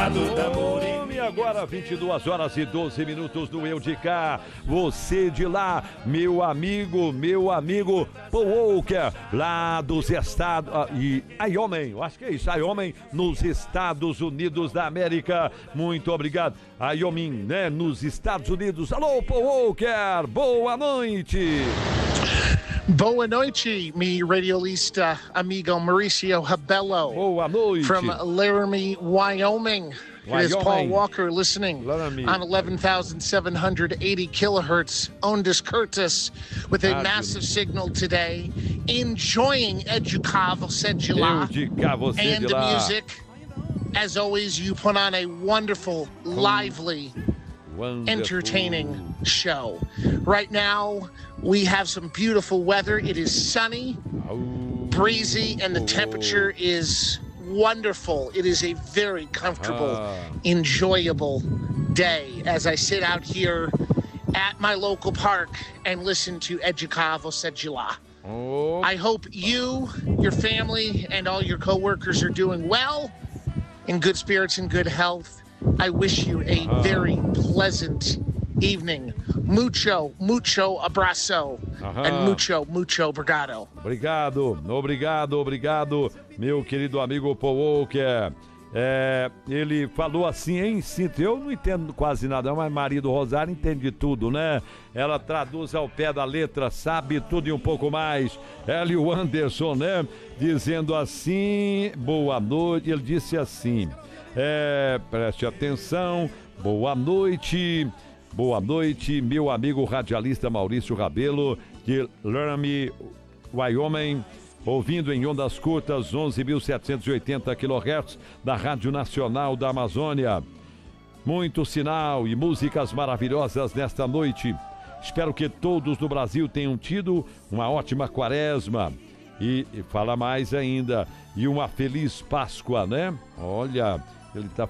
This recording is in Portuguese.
E agora 22 horas e 12 minutos do Eu de Cá. Você de lá, meu amigo Paul Walker, lá dos Estados... e Wyoming, eu acho que é isso, Wyoming, nos Estados Unidos da América. Muito obrigado. Wyoming, né, nos Estados Unidos. Alô, Paul Walker, boa noite. Boa noite, mi radialista amigo Mauricio Rebello. Boa noite. From Laramie, Wyoming. It is Paul Walker listening Laramie. On 11,780 kilohertz, Ondas Curtis, with a massive signal today, enjoying Educavo Sedula and the music. As always, you put on a wonderful, lively, entertaining show. Right now, we have some beautiful weather. It is sunny, breezy, and the temperature is wonderful. It is a very comfortable, enjoyable day as I sit out here at my local park and listen to Educavo Sedula. I hope you, your family, and all your coworkers are doing well, in good spirits and good health. I wish you a very pleasant evening. Mucho abraço. And mucho obrigado. Obrigado, meu querido amigo Paul Walker. Ele falou assim em síntese, eu não entendo quase nada, mas Maria do Rosário entende tudo, né? Ela traduz ao pé da letra, sabe tudo e um pouco mais. Hélio Anderson, né? Dizendo assim, boa noite, ele disse assim, preste atenção, boa noite, meu amigo radialista Maurício Rabelo, de Laramie, Wyoming, ouvindo em ondas curtas 11.780 kHz da Rádio Nacional da Amazônia. Muito sinal e músicas maravilhosas nesta noite. Espero que todos no Brasil tenham tido uma ótima quaresma. E fala mais ainda, e uma feliz Páscoa, né? Olha, ele está